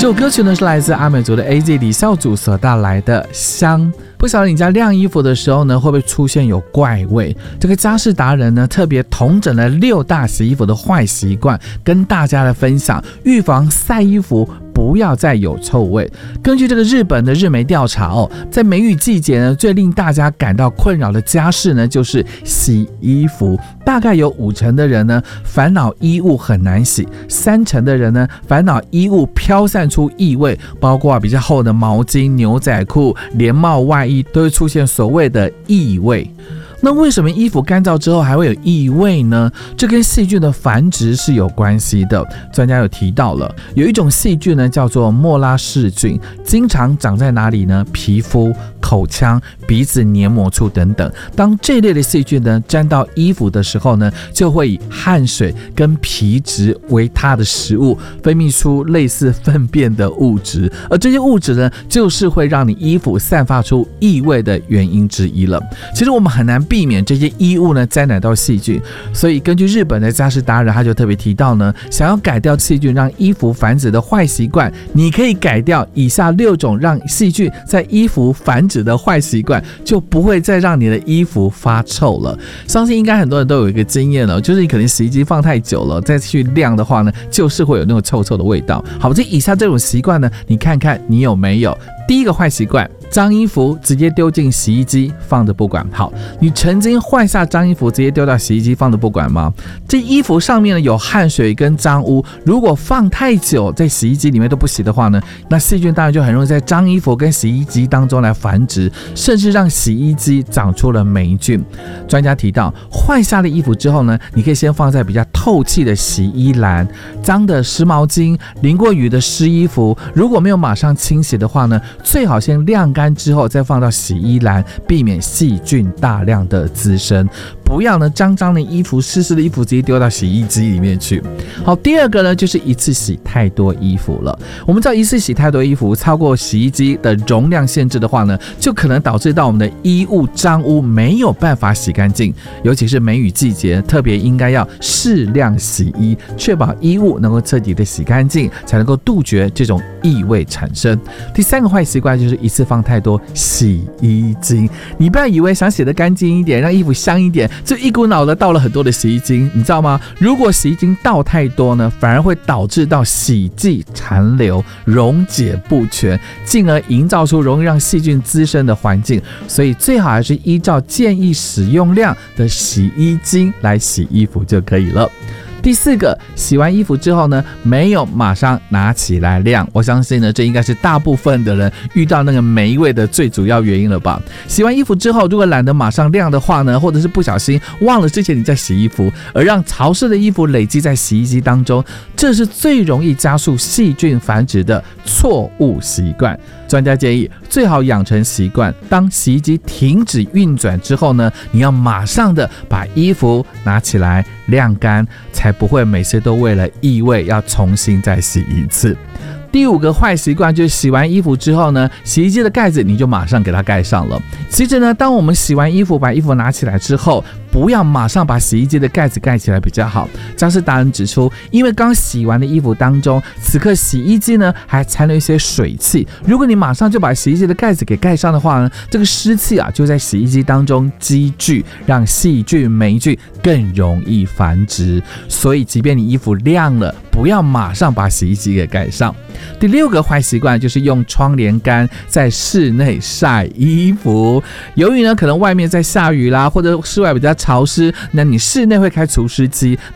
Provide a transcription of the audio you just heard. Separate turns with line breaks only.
这首歌曲呢是来自阿美族的 AZ 李孝祖所带来的香。不晓得你家晾衣服的时候呢，会不会出现有怪味？这个家事达人呢，特别统整了6大洗衣服的坏习惯，跟大家来分享，预防晒衣服不要再有臭味。根据这个日本的日媒调查在梅雨季节呢，最令大家感到困扰的家事呢，就是洗衣服。大概有50%的人呢，烦恼衣物很难洗；30%的人呢，烦恼衣物飘散出异味，包括比较厚的毛巾、牛仔裤、连帽外衣都会出现所谓的异味。那为什么衣服干燥之后还会有异味呢？这跟细菌的繁殖是有关系的。专家有提到了，有一种细菌呢，叫做莫拉氏菌，经常长在哪里呢？皮肤、口腔、鼻子黏膜处等等。当这类的细菌呢沾到衣服的时候呢，就会以汗水跟皮质为它的食物，分泌出类似粪便的物质，而这些物质呢，就是会让你衣服散发出异味的原因之一了。其实我们很难避免这些衣物呢沾染到细菌，所以根据日本的家事达人，他就特别提到呢，想要改掉细菌让衣服繁殖的坏习惯，你可以改掉以下6种让细菌在衣服繁殖的坏习惯，就不会再让你的衣服发臭了。相信应该很多人都有一个经验了，就是你可能洗衣机放太久了，再去晾的话呢，就是会有那种臭臭的味道。好，这以下这种习惯呢，你看看你有没有？第一个坏习惯，脏衣服直接丢进洗衣机放着不管。好，你曾经换下脏衣服直接丢到洗衣机放着不管吗？这衣服上面呢有汗水跟脏污，如果放太久在洗衣机里面都不洗的话呢，那细菌当然就很容易在脏衣服跟洗衣机当中来繁殖，甚至让洗衣机长出了霉菌。专家提到，换下了衣服之后呢，你可以先放在比较透气的洗衣篮，脏的湿毛巾、淋过雨的湿衣服，如果没有马上清洗的话呢，最好先晾干之后再放到洗衣篮，避免细菌大量的滋生。不要呢脏脏的衣服、湿湿的衣服直接丢到洗衣机里面去。好，第二个呢就是一次洗太多衣服了。我们知道一次洗太多衣服，超过洗衣机的容量限制的话呢，就可能导致到我们的衣物脏污没有办法洗干净。尤其是梅雨季节，特别应该要适量洗衣，确保衣物能够彻底的洗干净，才能够杜绝这种异味产生。第3个坏习惯就是一次放太多洗衣精。你不要以为想洗得干净一点，让衣服香一点，就一股脑的倒了很多的洗衣精，你知道吗？如果洗衣精倒太多呢，反而会导致到洗剂残留、溶解不全，进而营造出容易让细菌滋生的环境。所以最好还是依照建议使用量的洗衣精来洗衣服就可以了。第4个，洗完衣服之后呢，没有马上拿起来晾。我相信呢，这应该是大部分的人遇到那个霉味的最主要原因了吧？洗完衣服之后，如果懒得马上晾的话呢，或者是不小心忘了之前你在洗衣服，而让潮湿的衣服累积在洗衣机当中，这是最容易加速细菌繁殖的错误习惯。专家建议，最好养成习惯，当洗衣机停止运转之后呢，你要马上的把衣服拿起来晾干，才不会每次都为了异味要重新再洗一次。第5个坏习惯就是洗完衣服之后呢，洗衣机的盖子你就马上给它盖上了。其实呢，当我们洗完衣服把衣服拿起来之后，不要马上把洗衣机的盖子盖起来比较好。家事达人指出，因为刚洗完的衣服当中，此刻洗衣机呢还残留一些水汽，如果你马上就把洗衣机的盖子给盖上的话呢，这个湿气就在洗衣机当中积聚，让细菌、霉菌更容易繁殖。所以即便你衣服晾了，不要马上把洗衣机给盖上。第6个坏习惯就是用窗帘杆在室内晒衣服。由于呢可能外面在下雨啦，或者室外比较潮湿，那你室内会开除湿机，